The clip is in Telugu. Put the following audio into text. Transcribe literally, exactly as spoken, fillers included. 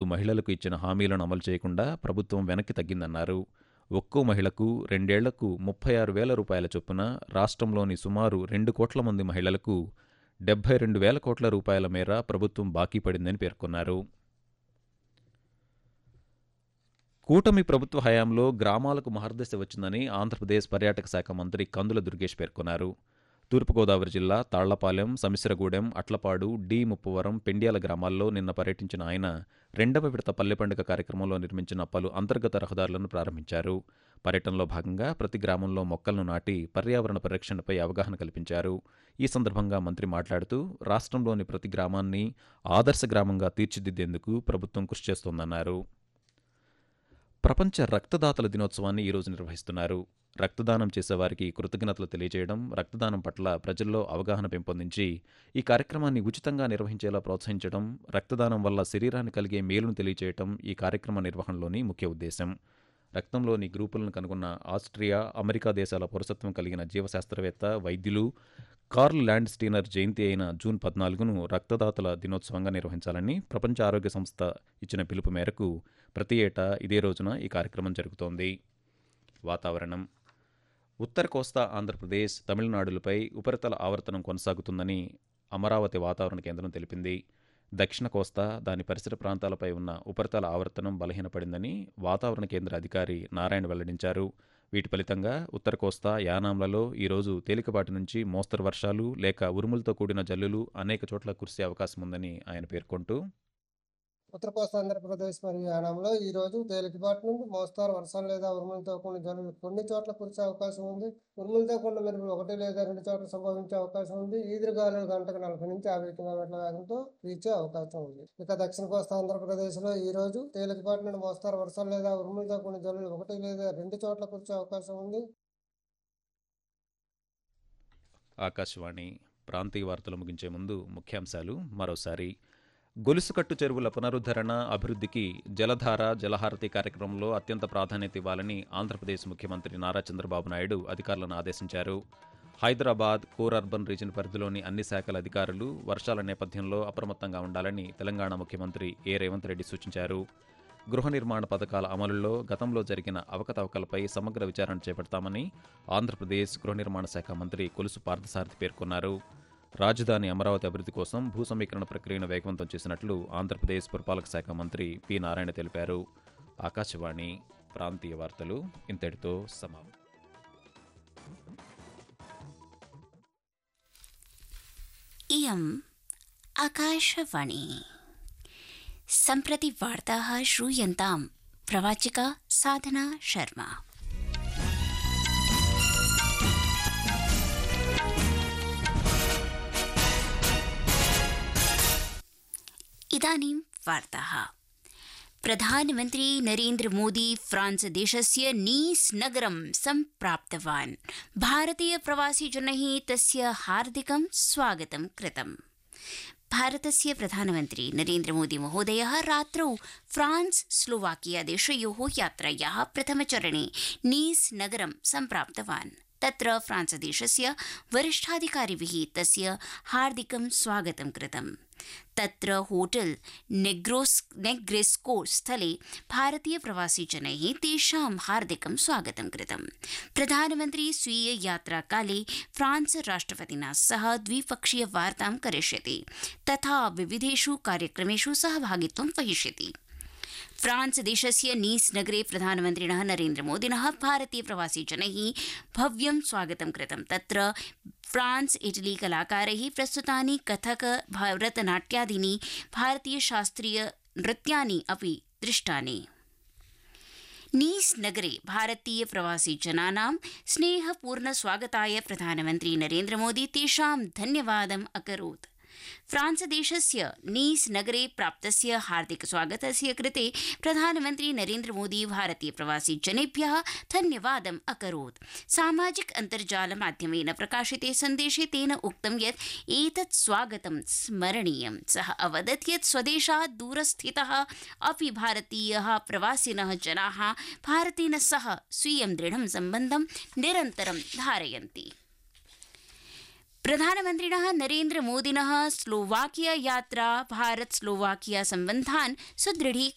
మహిళలకు ఇచ్చిన హామీలను అమలు చేయకుండా ప్రభుత్వం వెనక్కి తగ్గిందన్నారు. ఒక్కో మహిళకు రెండేళ్లకు ముప్పై ఆరు వేల రూపాయల చొప్పున రాష్ట్రంలోని సుమారు రెండు కోట్ల మంది మహిళలకు డెబ్బై రెండు వేల కోట్ల రూపాయల మేర ప్రభుత్వం బాకీ పడిందని పేర్కొన్నారు. కూటమి ప్రభుత్వ హయాంలో గ్రామాలకు మహర్దశ వచ్చిందని ఆంధ్రప్రదేశ్ పర్యాటక శాఖ మంత్రి కందుల దుర్గేష్ పేర్కొన్నారు. తూర్పుగోదావరి జిల్లా తాళ్లపాలెం, సమిశ్రగూడెం, అట్లపాడు, డి ముప్పవరం, పెండ్యాల గ్రామాల్లో నిన్న పర్యటించిన ఆయన రెండవ విడత పల్లె పండుగ కార్యక్రమంలో నిర్మించిన పలు అంతర్గత రహదారులను ప్రారంభించారు. పర్యటనలో భాగంగా ప్రతి గ్రామంలో మొక్కలను నాటి పర్యావరణ పరిరక్షణపై అవగాహన కల్పించారు. ఈ సందర్భంగా మంత్రి మాట్లాడుతూ రాష్ట్రంలోని ప్రతి గ్రామాన్ని ఆదర్శ గ్రామంగా తీర్చిదిద్దేందుకు ప్రభుత్వం కృషి చేస్తోందన్నారు. ప్రపంచ రక్తదాతల దినోత్సవాన్ని ఈరోజు నిర్వహిస్తున్నారు. రక్తదానం చేసేవారికి కృతజ్ఞతలు తెలియజేయడం, రక్తదానం పట్ల ప్రజల్లో అవగాహన పెంపొందించి ఈ కార్యక్రమాన్ని ఉచితంగా నిర్వహించేలా ప్రోత్సహించడం, రక్తదానం వల్ల శరీరానికి కలిగే మేలును తెలియజేయడం ఈ కార్యక్రమ నిర్వహణలోని ముఖ్య ఉద్దేశం. రక్తంలోని గ్రూపులను కనుగొన్న ఆస్ట్రియా, అమెరికా దేశాల పౌరసత్వం కలిగిన జీవశాస్త్రవేత్త, వైద్యులు కార్ల్ ల్యాండ్ స్టీనర్ జయంతి అయిన జూన్ పద్నాలుగును రక్తదాతల దినోత్సవంగా నిర్వహించాలని ప్రపంచ ఆరోగ్య సంస్థ ఇచ్చిన పిలుపు మేరకు ప్రతి ఏటా ఇదే రోజున ఈ కార్యక్రమం జరుగుతోంది. వాతావరణం. ఉత్తర కోస్తా ఆంధ్రప్రదేశ్, తమిళనాడులపై ఉపరితల ఆవర్తనం కొనసాగుతుందని అమరావతి వాతావరణ కేంద్రం తెలిపింది. దక్షిణ కోస్తా, దాని పరిసర ప్రాంతాలపై ఉన్న ఉపరితల ఆవర్తనం బలహీనపడిందని వాతావరణ కేంద్ర అధికారి నారాయణ వెల్లడించారు. వీటి ఫలితంగా ఉత్తర కోస్తా, యానాంలలో ఈరోజు తేలికపాటి నుంచి మోస్తరు వర్షాలు లేక ఉరుములతో కూడిన జల్లులు అనేక చోట్ల కురిసే అవకాశం ఉందని ఆయన పేర్కొంటూ, ఉత్తర కోస్తా ఆంధ్రప్రదేశ్ మరియు యానాంలో ఈ రోజు తేలికపాటి నుండి మోస్తారు వర్షాలు లేదా ఉరుములతో కూడిన జల్లులు కొన్ని చోట్ల కురిసే అవకాశం ఉంది. ఉరుములతో కూడిన మెరుపులు ఒకటి లేదా రెండు చోట్ల సంభవించే అవకాశం ఉంది. ఈదురుగాలులు గంటకు నలభై నుంచి యాభై కిలోమీటర్ల వేగంతో వీచే అవకాశం ఉంది. ఇక దక్షిణ కోస్తా ఆంధ్రప్రదేశ్ లో ఈ రోజు తేలికపాటి నుండి మోస్తారు వర్షాలు లేదా ఉరుములతో కూడిన జల్లులు ఒకటి లేదా రెండు చోట్ల కురిసే అవకాశం ఉంది. ఆకాశవాణి ప్రాంతీయ వార్తలు ముగించే ముందు ముఖ్యాంశాలు మరోసారి. గొలుసుకట్టు చెరువుల పునరుద్ధరణ, అభివృద్ధికి జలధార, జలహారతి కార్యక్రమంలో అత్యంత ప్రాధాన్యత ఇవ్వాలని ఆంధ్రప్రదేశ్ ముఖ్యమంత్రి నారా చంద్రబాబు నాయుడు అధికారులను ఆదేశించారు. హైదరాబాద్ కోర్ అర్బన్ రీజన్ పరిధిలోని అన్ని శాఖల అధికారులు వర్షాల నేపథ్యంలో అప్రమత్తంగా ఉండాలని తెలంగాణ ముఖ్యమంత్రి ఏ రేవంత్ రెడ్డి సూచించారు. గృహ నిర్మాణ పథకాల అమలులో గతంలో జరిగిన అవకతవకలపై సమగ్ర విచారణ చేపడతామని ఆంధ్రప్రదేశ్ గృహ నిర్మాణ శాఖ మంత్రి కొలుసు పార్థసారథి పేర్కొన్నారు. రాజధాని అమరావతి అభివృద్ధి కోసం భూ సమీకరణ ప్రక్రియను వేగవంతం చేసినట్లు ఆంధ్రప్రదేశ్ పురపాలక శాఖ మంత్రి పి నారాయణ తెలిపారు. ఆకాశవాణి ప్రాంతీయ వార్తలు ఇంతటితో సమాప్తం. इयम् आकाशवाणी सम्प्रति वार्ताः श्रूयन्ताम् प्रवाचिका साधना शर्मा। इदानीं वार्ताः। प्रधानमन्त्री नरेन्द्र मोदी फ्रांस देशस्य नीस् नगरं सम्प्राप्तवान्। भारतीय प्रवासिजनैः तस्य हार्दिकं स्वागतं कृतम्। भारतस्य प्रधानमन्त्री नरेन्द्र मोदी महोदयः रात्रौ फ्रांस स्लोवाकिया देशयोः यात्रायाः प्रथमचरणे नीस् नगरं सम्प्राप्तवान्। तत्र फ्रांस देशस्य वरिष्ठाधिकारिभिः तस्य हार्दिकं स्वागतं कृतम्। तत्र होटेल नेग्रोस् नेग्रेस्को स्थले भारतीय प्रवासिजनैः तेषां हार्दिकं स्वागतं कृतम्। प्रधानमन्त्री स्वीय यात्राकाले फ्रांस राष्ट्रपतिना सह द्विपक्षीय वार्तां करिष्यति तथा विविधेषु कार्यक्रमेषु सहभागित्वं वहिष्यति। फ्रांस देशस्य नीस् नगरे प्रधानमन्त्रिणः नरेन्द्र मोदिनः भारतीय प्रवासिजनैः भव्यं स्वागतं कृतं। तत्र फ्रांस इटली कलाकारैः प्रस्तुतानि कथक, भरतनाट्यादीनि भारतीय शास्त्रीय नृत्यानि अपि दृष्टानि। नीस् नगरे भारतीय प्रवासिजनानां स्नेहपूर्ण स्वागताय प्रधानमन्त्री नरेन्द्र मोदी तेषां धन्यवादम् अकरोत्। फ्रांस देशस्य नीस् नगरे प्राप्तस्य हार्दिक स्वागतस्य कृते प्रधानमन्त्री नरेन्द्र मोदी भारतीय प्रवासी जनेभ्यः धन्यवादम् अकरोत्। सामाजिक अन्तर्जाल माध्यमेन प्रकाशिते सन्देशे तेन उक्तं यत् एतत् स्वागतं स्मरणीयम्। सः अवदत् यत् स्वदेशात् दूरस्थितः अपि भारतीयः प्रवासिनः जनाः भारतेन सह स्वीयं दृढं सम्बन्धं निरन्तरं धारयन्ति। प्रधानमन्त्रिणः नरेन्द्र मोदिनः स्लोवाकिया यात्रा भारत स्लोवाकिया सम्बन्धान् सुदृढीकरोति।